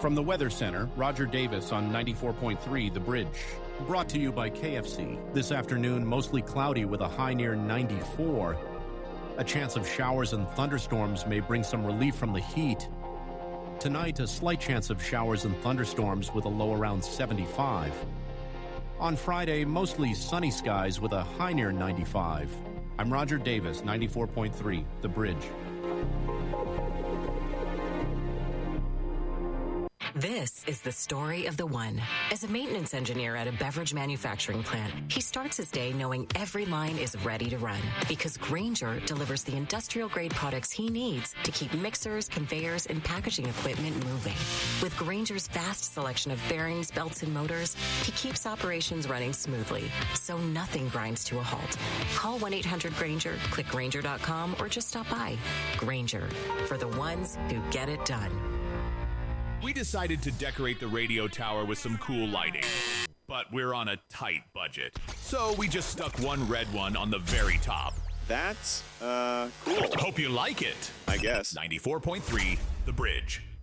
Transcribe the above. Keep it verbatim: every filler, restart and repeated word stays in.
From the Weather Center, Roger Davis on ninety-four point three The Bridge. Brought to you by K F C. This afternoon, mostly cloudy with a high near ninety-four. A chance of showers and thunderstorms may bring some relief from the heat. Tonight, a slight chance of showers and thunderstorms with a low around seventy-five. On Friday, mostly sunny skies with a high near ninety-five. I'm Roger Davis, ninety-four point three The Bridge. This is the story of the one. As a maintenance engineer at a beverage manufacturing plant, he starts his day knowing every line is ready to run because Grainger delivers the industrial-grade products he needs to keep mixers, conveyors, and packaging equipment moving. With Grainger's vast selection of bearings, belts, and motors, he keeps operations running smoothly, so nothing grinds to a halt. Call one eight hundred Grainger, click Grainger dot com, or just stop by. Grainger, for the ones who get it done. We decided to decorate the radio tower with some cool lighting, but we're on a tight budget. So we just stuck one red one on the very top. That's, uh, cool. Hope you like it. I guess. ninety-four point three The Bridge.